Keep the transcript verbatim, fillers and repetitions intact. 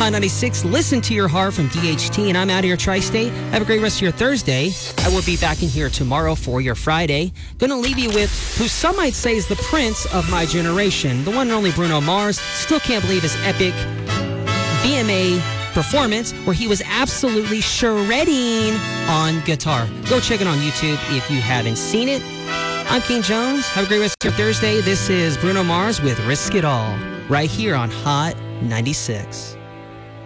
Hot ninety-six, listen to your heart from D H T, and I'm out of your tri-state. Have a great rest of your Thursday. I will be back in here tomorrow for your Friday. Gonna leave you with who some might say is the prince of my generation, the one and only Bruno Mars. Still can't believe his epic V M A performance where he was absolutely shredding on guitar. Go check it on YouTube if you haven't seen it. I'm King Jones. Have a great rest of your Thursday. This is Bruno Mars with Risk It All right here on Hot ninety-six.